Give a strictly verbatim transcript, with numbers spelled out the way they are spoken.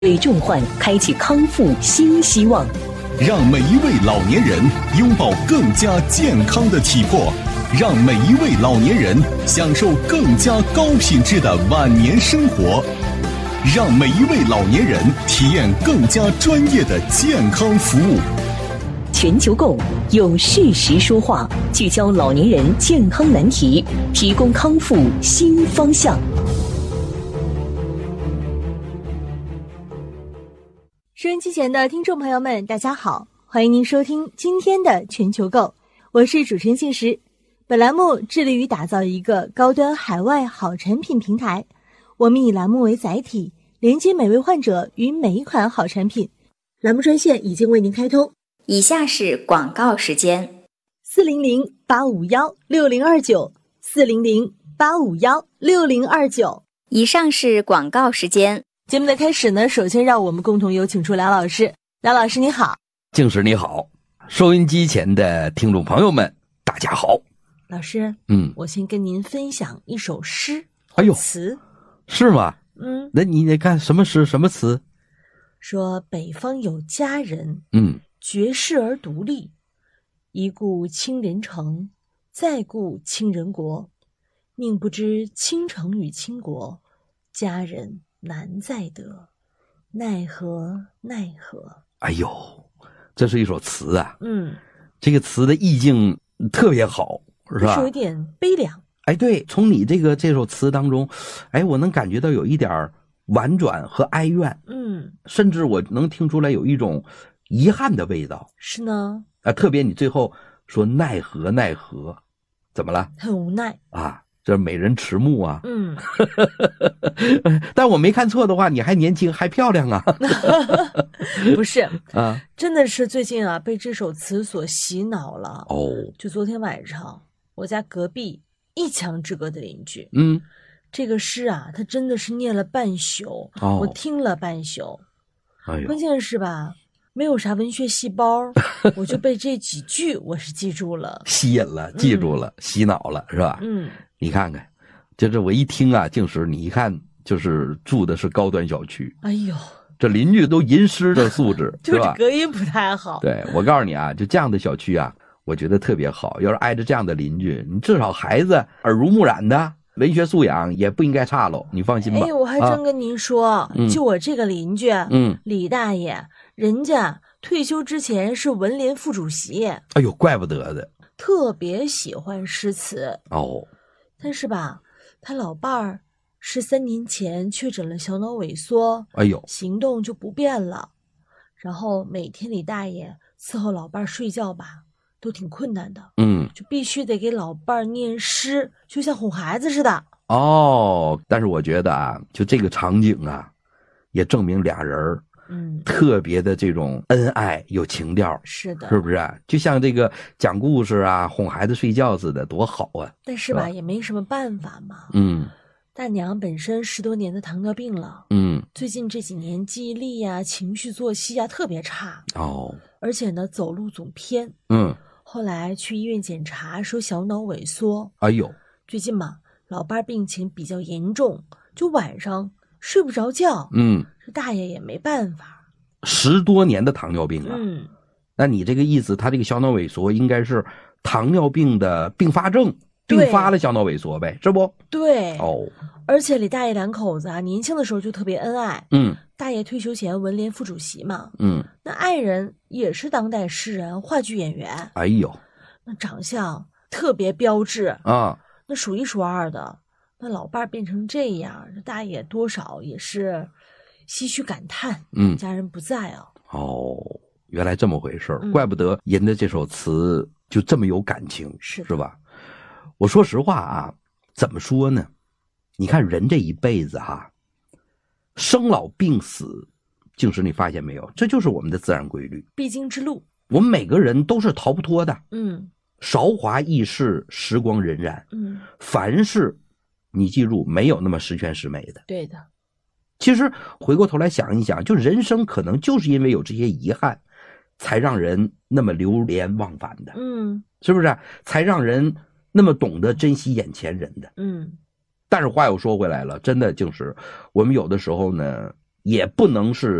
为重患开启康复新希望， 让每一位老年人拥抱更加健康的体魄，让每一位老年人享受更加高品质的晚年生活，让每一位老年人体验更加专业的健康服务。 全球购用事实说话，聚焦老年人健康难题，提供康复新方向。 收音机前的听众朋友们，大家好，欢迎您收听今天的全球购，我是主持人信实。本栏目致力于打造一个高端海外好产品平台，我们以栏目为载体，连接每位患者与每一款好产品。栏目专线已经为您开通， 以下是广告时间： 四零零八五幺六零二九，四零零八五幺六零二九。 以上是广告时间。 节目的开始呢，首先让我们共同有请出梁老师。梁老师你好。 静时你好，收音机前的听众朋友们大家好。 老师， 嗯， 我先跟您分享一首诗哎呦词。 是吗？ 嗯， 那你得看什么诗什么词？ 说北方有佳人， 嗯， 绝世而独立，一顾倾人城，再顾倾人国，宁不知倾城与倾国，佳人难再得，奈何奈何。 哎呦，这是一首词啊。 嗯， 这个词的意境特别好，是吧？ 是有一点悲凉。 哎，对，从你这个这首词当中，哎，我能感觉到有一点婉转和哀怨， 嗯， 甚至我能听出来有一种遗憾的味道。 是呢。 啊，特别你最后说奈何奈何，怎么了？ 很无奈啊，这美人迟暮啊。 嗯， 但我没看错的话，你还年轻还漂亮啊。 不是啊， 真的是最近啊被这首词所洗脑了。 哦， 就昨天晚上我家隔壁一墙之隔的邻居， 嗯， 这个诗啊他真的是念了半宿。 哦， 我听了半宿。 哎呦， 关键是吧没有啥文学细胞我就被这几句我是记住了， 吸引了，记住了，嗯，洗脑了，是吧？ 嗯， 你看看，就是我一听啊，静时你一看就是住的是高端小区。 哎呦， 这邻居都吟诗的素质， 就是吧？ 隔音不太好。 对，我告诉你啊，就这样的小区啊，我觉得特别好。要是挨着这样的邻居，你至少孩子耳濡目染的，文学素养也不应该差喽。你放心吧。 哎，我还真跟您说， 啊， 就我这个邻居， 嗯， 李大爷，人家退休之前是文联副主席。 哎呦，怪不得的， 特别喜欢诗词哦。 但是吧，他老伴儿是三年前确诊了小脑萎缩， 哎呦， 行动就不便了。然后每天李大爷伺候老伴儿睡觉吧，都挺困难的。 嗯， 就必须得给老伴儿念诗，就像哄孩子似的。 哦，但是我觉得啊，就这个场景啊，也证明俩人嗯， 特别的这种恩爱有情调。 是的， 是不是啊？就像这个讲故事啊，哄孩子睡觉似的，多好啊！ 但是吧， 是吧也没什么办法嘛。 嗯， 大娘本身十多年的糖尿病了， 嗯， 最近这几年记忆力呀、情绪作息呀特别差， 哦， 而且呢走路总偏。 嗯， 后来去医院检查，说小脑萎缩。 哎呦， 最近嘛，老伴儿病情比较严重，就晚上睡不着觉。 嗯， 这大爷也没办法。 十多年的糖尿病啊， 嗯， 那你这个意思，他这个小脑萎缩应该是糖尿病的并发症，并发了小脑萎缩呗，是不？ 对。 哦， 而且李大爷两口子啊，年轻的时候就特别恩爱。 嗯， 大爷退休前文联副主席嘛， 嗯， 那爱人也是当代诗人、话剧演员。 哎呦， 那长相特别标致啊， 那数一数二的。那老伴儿变成这样，这大爷多少也是唏嘘感叹， 嗯， 家人不在啊。 哦，原来这么回事， 嗯， 怪不得人的这首词就这么有感情， 是是吧？我说实话啊，怎么说呢？你看人这一辈子哈、啊，生老病死，静时你发现没有？这就是我们的自然规律， 必经之路。 我们每个人都是逃不脱的。 嗯， 韶华易逝，时光荏苒。 嗯， 凡事你记住，没有那么十全十美的。 对的。 其实回过头来想一想，就人生可能就是因为有这些遗憾，才让人那么流连忘返的。 嗯， 是不是？才让人那么懂得珍惜眼前人的。 嗯， 但是话又说回来了，真的就是我们有的时候呢， 也不能是